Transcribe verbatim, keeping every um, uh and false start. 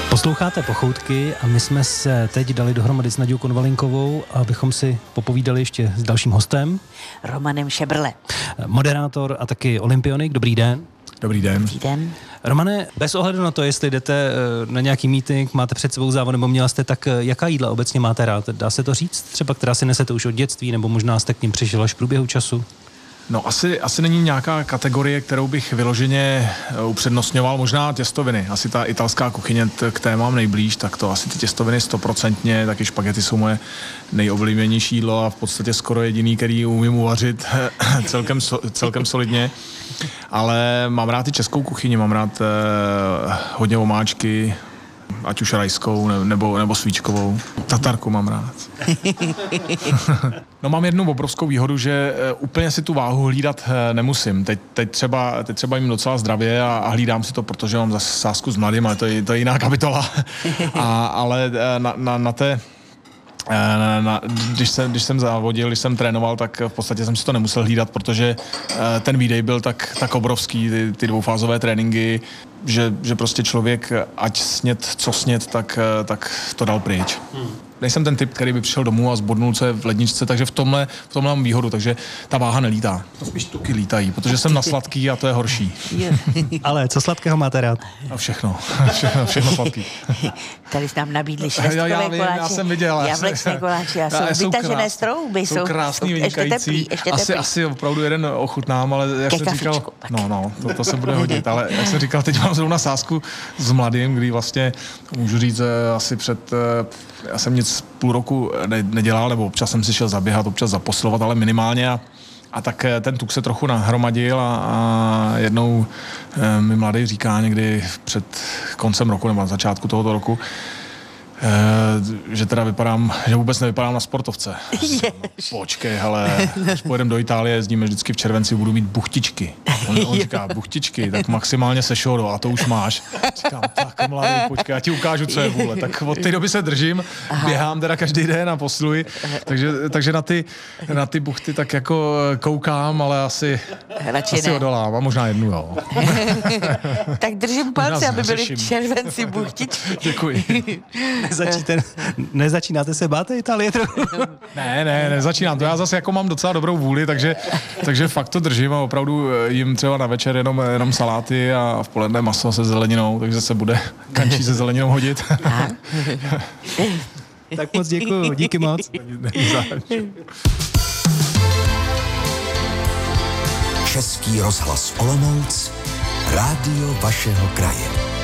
Posloucháte Pochoutky a my jsme se teď dali dohromady s Naďou Konvalinkovou, abychom si popovídali ještě s dalším hostem. Romanem Šebrle. Moderátor a taky olympionik. Dobrý den. Dobrý den. Dobrý den. Romane, bez ohledu na to, jestli jdete na nějaký meeting, máte před sebou závod nebo měla jste, tak jaká jídla obecně máte rád? Dá se to říct? Třeba která si nesete už od dětství, nebo možná jste k ním přišel až v průběhu času? No asi, asi není nějaká kategorie, kterou bych vyloženě upřednostňoval, možná těstoviny. Asi ta italská kuchyně, k té mám nejblíž, tak to asi ty těstoviny stoprocentně, taky špagety jsou moje nejoblíbenější jídlo a v podstatě skoro jediný, který umím uvařit celkem, celkem solidně. Ale mám rád i českou kuchyni, mám rád eh, hodně omáčky, ať už rajskou nebo, nebo svíčkovou. Tatarku mám rád. No mám jednu obrovskou výhodu, že úplně si tu váhu hlídat nemusím. Teď, teď, třeba, teď třeba jim docela zdravě a, a hlídám si to, protože mám zase sázku s mladým, ale to je, to je jiná kapitola. A, ale na, na, na té Na, na, když, jsem, když jsem závodil, když jsem trénoval, tak v podstatě jsem si to nemusel hlídat, protože ten výdej byl tak, tak obrovský, ty, ty dvoufázové tréninky, že, že prostě člověk, ať snět, co snět, tak, tak to dal pryč. Hmm. Nejsem ten typ, který by přišel domů a zbodnul se v ledničce, takže v tomhle, v tomhle mám výhodu, takže ta váha nelítá. To spíš tuky lítají, protože jsem na sladký a to je horší. Ale co sladkého máte rád? A všechno. Všechno, všechno sladký. Tady jsi nám nabídli švestkové já, já vím, koláče, já jsem viděl. jablečné koláče a jsou vytažené strouby. Jsou krásný, vynikající. Ještě teplý, ještě teplý. Asi, asi opravdu jeden ochutnám, ale jak Ke jsem kafičku, říkal, tak. no, no, to, to se bude hodit, ale jak jsem říkal, teď mám zrovna sázku s mladým, kdy vlastně můžu říct asi před, já jsem nic půl roku ne, nedělal, nebo občas jsem si šel zaběhat, občas zaposilovat, ale minimálně a A tak ten tuk se trochu nahromadil a, a jednou e, mi mladý říká někdy před koncem roku nebo na začátku tohoto roku, e, že teda vypadám, že vůbec nevypadám na sportovce. Jež. Počkej, hele, až pojedeme do Itálie, jezdíme vždycky v červenci, budu mít buchtičky. On, on říká, buchtičky, tak maximálně sešodo a to už máš. Říkám, tak mladý, počkej, já ti ukážu, co je vůle. Tak od té doby se držím, Aha. běhám teda každý den a posiluji, takže, takže na, ty, na ty buchty tak jako koukám, ale asi, asi odolám a možná jednu, jo. Tak držím palce, aby byly v červenci buchtičky. Děkuji. Nezačíte, nezačínáte se bát Itálie trochu? Ne, ne, nezačínám to. Já zase jako mám docela dobrou vůli, takže, takže fakt to držím a opravdu jim třeba na večer jenom, jenom saláty a v poledne maso se zeleninou, takže se bude kančí se zeleninou hodit. Tak moc děkuju, díky moc. Český rozhlas Olomouc, rádio vašeho kraje.